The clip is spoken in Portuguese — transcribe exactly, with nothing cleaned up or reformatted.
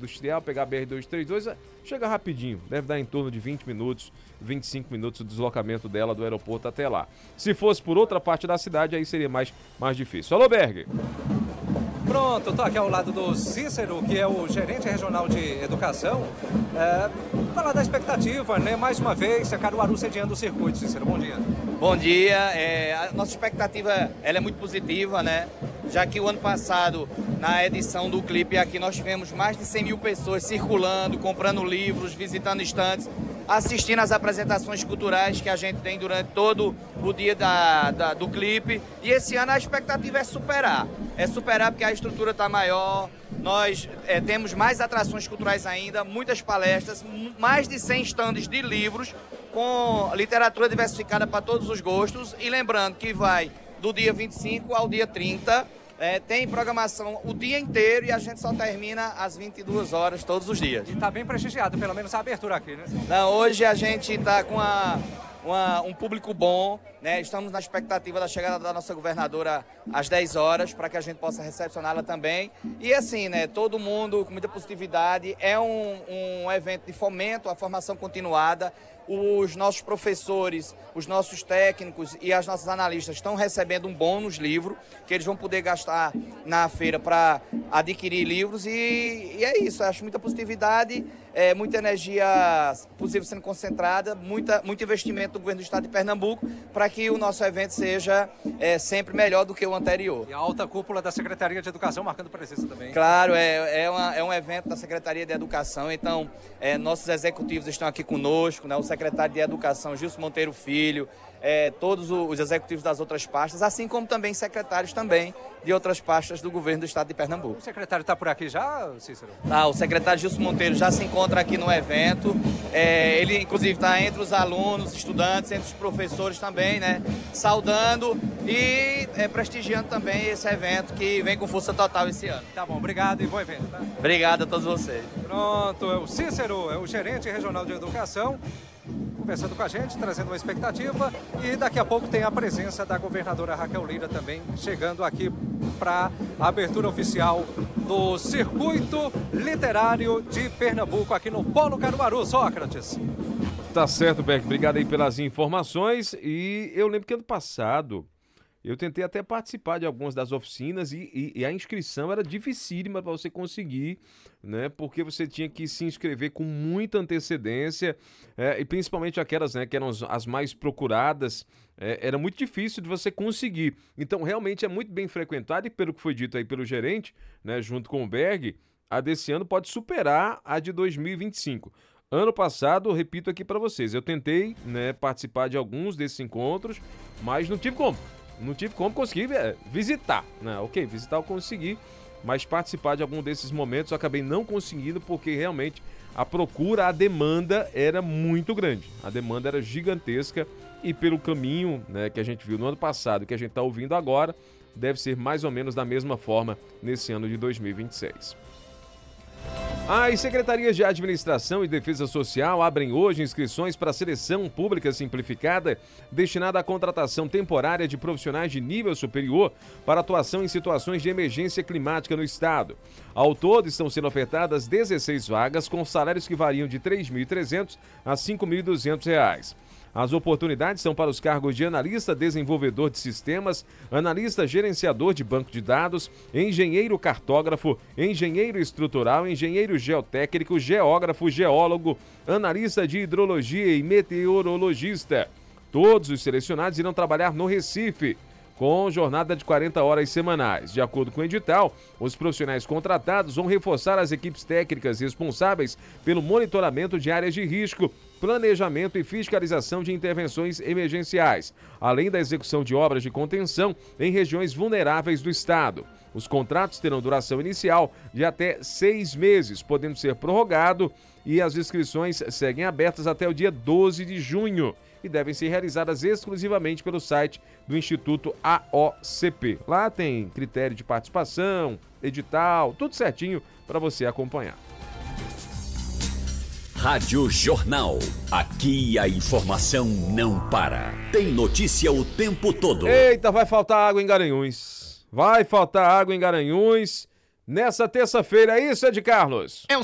Industrial, pegar a B R duzentos e trinta e dois, chega rapidinho, deve dar em torno de vinte minutos, vinte e cinco minutos o deslocamento dela do aeroporto até lá. Se fosse por outra parte da cidade, aí seria mais, mais difícil. Alô, Berg! Pronto, estou aqui ao lado do Cícero, que é o gerente regional de educação. É, falar da expectativa, né? Mais uma vez, a Caruaru sediando o circuito. Cícero, bom dia. Bom dia. É, a nossa expectativa ela é muito positiva, né? Já que o ano passado, na edição do Clipe aqui, nós tivemos mais de cem mil pessoas circulando, comprando livros, visitando estantes, assistindo às apresentações culturais que a gente tem durante todo o dia da, da, do Clipe. E esse ano a expectativa é superar. É superar porque a estrutura está maior, nós é, temos mais atrações culturais ainda, muitas palestras, mais de cem estandes de livros com literatura diversificada para todos os gostos. E lembrando que vai do dia vinte e cinco ao dia trinta, é, tem programação o dia inteiro e a gente só termina às vinte e duas horas todos os dias. E está bem prestigiado, pelo menos a abertura aqui, né? Não, hoje a gente está com a... Uma, um público bom, né? Estamos na expectativa da chegada da nossa governadora às dez horas, para que a gente possa recepcioná-la também. E assim, né? Todo mundo com muita positividade, é um, um evento de fomento à formação continuada. Os nossos professores, os nossos técnicos e as nossas analistas estão recebendo um bônus livro, que eles vão poder gastar na feira para adquirir livros. E, e é isso, eu acho muita positividade, é, muita energia possível sendo concentrada, muita, muito investimento do governo do estado de Pernambuco para que o nosso evento seja é, sempre melhor do que o anterior. E a alta cúpula da Secretaria de Educação marcando presença também. Claro, é, é, uma, é um evento da Secretaria de Educação, então é, nossos executivos estão aqui conosco, né? O secretário de Educação, Gilson Monteiro Filho, é, todos os executivos das outras pastas, assim como também secretários também de outras pastas do governo do estado de Pernambuco. O secretário está por aqui já, Cícero? Ah, o secretário Gilson Monteiro já se encontra aqui no evento, é, ele inclusive está entre os alunos, estudantes, entre os professores também, né, saudando e é, prestigiando também esse evento que vem com força total esse ano. Tá bom, obrigado e bom evento, tá? Obrigado a todos vocês. Pronto, é o Cícero, é o gerente regional de educação, conversando com a gente, trazendo uma expectativa, e daqui a pouco tem a presença da governadora Raquel Lira também chegando aqui para a abertura oficial do Circuito Literário de Pernambuco aqui no Polo Caruaru. Sócrates. Tá certo, Beck, obrigado aí pelas informações. E eu lembro que ano passado eu tentei até participar de algumas das oficinas e, e, e a inscrição era dificílima para você conseguir, né? Porque você tinha que se inscrever com muita antecedência, é, e principalmente aquelas, né, que eram as, as mais procuradas, é, era muito difícil de você conseguir. Então, realmente é muito bem frequentado e pelo que foi dito aí pelo gerente, né, junto com o Berg, a desse ano pode superar a de dois mil e vinte e cinco. Ano passado, eu repito aqui para vocês, eu tentei, né, participar de alguns desses encontros, mas não tive como. Não tive como conseguir é, visitar, né? Ok, visitar eu consegui, mas participar de algum desses momentos eu acabei não conseguindo porque realmente a procura, a demanda era muito grande. A demanda era gigantesca e pelo caminho, né, que a gente viu no ano passado e que a gente está ouvindo agora, deve ser mais ou menos da mesma forma nesse ano de dois mil e vinte e seis. As secretarias de Administração e Defesa Social abrem hoje inscrições para a seleção pública simplificada destinada à contratação temporária de profissionais de nível superior para atuação em situações de emergência climática no estado. Ao todo, estão sendo ofertadas dezesseis vagas com salários que variam de três mil e trezentos a cinco mil e duzentos reais. As oportunidades são para os cargos de analista desenvolvedor de sistemas, analista gerenciador de banco de dados, engenheiro cartógrafo, engenheiro estrutural, engenheiro geotécnico, geógrafo, geólogo, analista de hidrologia e meteorologista. Todos os selecionados irão trabalhar no Recife, com jornada de quarenta horas semanais. De acordo com o edital, os profissionais contratados vão reforçar as equipes técnicas responsáveis pelo monitoramento de áreas de risco, planejamento e fiscalização de intervenções emergenciais, além da execução de obras de contenção em regiões vulneráveis do estado. Os contratos terão duração inicial de até seis meses, podendo ser prorrogado, e as inscrições seguem abertas até o dia doze de junho e devem ser realizadas exclusivamente pelo site do Instituto A O C P. Lá tem critério de participação, edital, tudo certinho para você acompanhar. Rádio Jornal. Aqui a informação não para. Tem notícia o tempo todo. Eita, vai faltar água em Garanhuns. Vai faltar água em Garanhuns nessa terça-feira. É isso, Ed Carlos? É o